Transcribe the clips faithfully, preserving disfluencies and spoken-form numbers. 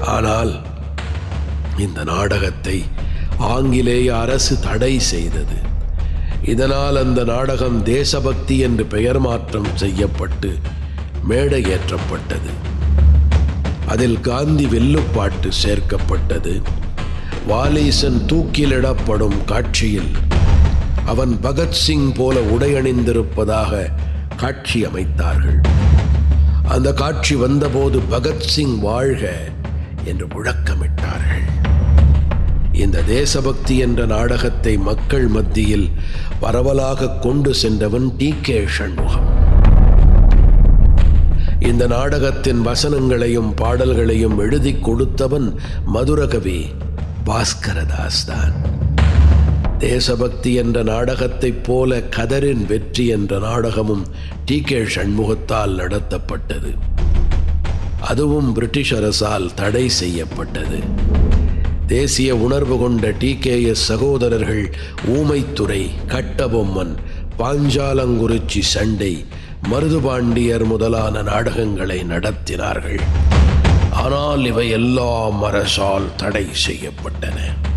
ஆனால் இந்த நாடகத்தை ஆங்கிலேய அரசு தடை செய்தது. இதனால் அந்த நாடகம் தேசபக்தி என்று பெயர் மாற்றம் செய்யப்பட்டு மேடையேற்றப்பட்டது. அதில் காந்தி வெல்லுப்பாட்டு சேர்க்கப்பட்டது. வாலீசன் தூக்கிலிடப்படும் காட்சியில் அவன் பகத்சிங் போல உடையணிந்திருப்பதாக காட்சி அமைத்தார்கள். அந்த காட்சி வந்தபோது பகத்சிங் வாழ்க என்று முழக்கமிட்டார்கள். இந்த தேசபக்தி என்ற நாடகத்தை மக்கள் மத்தியில் பரவலாக கொண்டு சென்றவன் டி கே சண்முகம். இந்த நாடகத்தின் வசனங்களையும் பாடல்களையும் எழுதி கொடுத்தவன் மதுரகவி பாஸ்கரதாஸ் தான். தேசபக்தி என்ற நாடகத்தைப் போல கதரின் வெற்றி என்ற நாடகமும் டி கே சண்முகத்தால் நடத்தப்பட்டது. அதுவும் பிரிட்டிஷ் அரசால் தடை செய்யப்பட்டது. தேசிய உணர்வு கொண்ட டி கே எஸ் சகோதரர்கள் ஊமைத்துறை, கட்டபொம்மன், பாஞ்சாலங்குறிச்சி சண்டை, மருதுபாண்டியர் முதலான நாடகங்களை நடத்தினார்கள். ஆனால் இவை எல்லாம் அரசால் தடை செய்யப்பட்டன.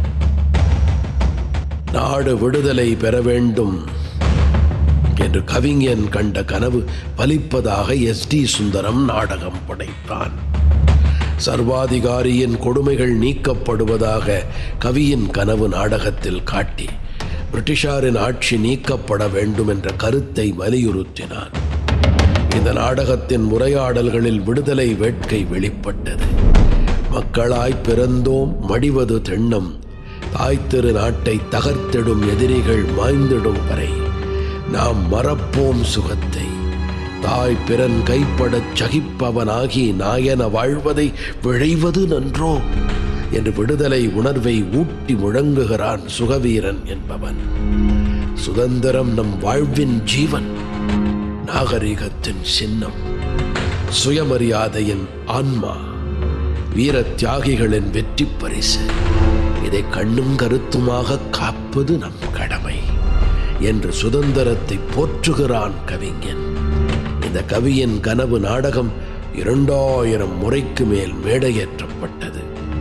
நாடு விடுதலை பெற வேண்டும் என்று கவிஞன் கண்ட கனவு பலிப்பதாக எஸ் டி சுந்தரம் நாடகம் படைத்தான். சர்வாதிகாரியின் கொடுமைகள் நீக்கப்படுவதாக கவியின் கனவு நாடகத்தில் காட்டி பிரிட்டிஷாரின் ஆட்சி நீக்கப்பட வேண்டும் என்ற கருத்தை வலியுறுத்தினான். இந்த நாடகத்தின் உரையாடல்களில் விடுதலை வேட்கை வெளிப்பட்டது. மக்களாய் பிறந்தோம், மடிவது தென்னம், தாய் திரு நாட்டை தகர்த்திடும் எதிரிகள் மாய்ந்திடும் வரை நாம் மறப்போம் சுகத்தை, தாய் பிறன் கைப்படச் சகிப்பவனாகி நாயன வாழ்வதை விழைவது நன்றோ என்று விடுதலை உணர்வை ஊட்டி முழங்குகிறான் சுகவீரன் என்பவன். சுதந்திரம் நம் வாழ்வின் ஜீவன், நாகரிகத்தின் சின்னம், சுயமரியாதையின் ஆன்மா, வீர தியாகிகளின் வெற்றி பரிசு. இதை கண்ணும் கருத்துமாக காப்பது நம் கடமை என்று சுதந்திரத்தை போற்றுகிறான் கவிஞன். இந்த கவியின் கனவு நாடகம் இரண்டாயிரம் முறைக்கு மேல் மேடையேற்றப்பட்டது.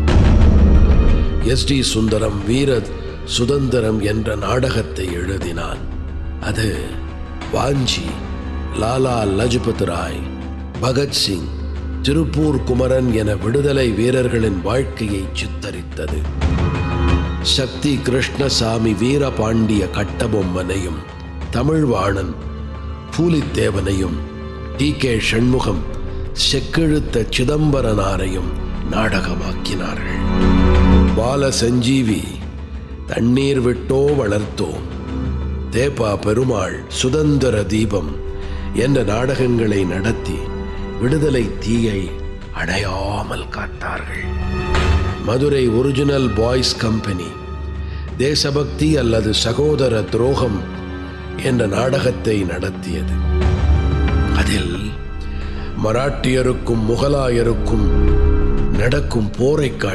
எஸ் டி சுந்தரம் வீர சுதந்திரம் என்ற நாடகத்தை எழுதினான். அது வாஞ்சி, லாலா லஜபத் ராய், பகத்சிங், திருப்பூர் குமரன் என விடுதலை வீரர்களின் வாழ்க்கையை சித்தரித்தது. சக்தி கிருஷ்ணசாமி வீரபாண்டிய கட்டபொம்மனையும், தமிழ்வாணன் பூலித்தேவனையும், டி கே சண்முகம் செக்கெழுத்த சிதம்பரனாரையும் நாடகமாக்கினார்கள். பால சஞ்சீவி தண்ணீர் விட்டோ வளர்த்தோம், தேப்பா பெருமாள் சுதந்திர தீபம் என்ற நாடகங்களை நடத்தி விடுதலை தீயை அடையாமல் காத்தார்கள். மதுரை ஒரிஜினல் பாய்ஸ் கம்பெனி தேசபக்தி அல்லது சகோதர துரோகம் என்ற நாடகத்தை நடத்தியது. அதில் மராட்டியருக்கும் முகலாயருக்கும் நடக்கும் போரை